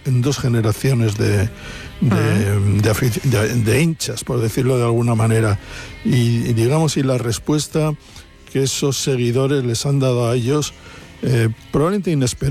en dos generaciones de hinchas, por decirlo de alguna manera, y la respuesta que esos seguidores les han dado a ellos, probablemente inesperada.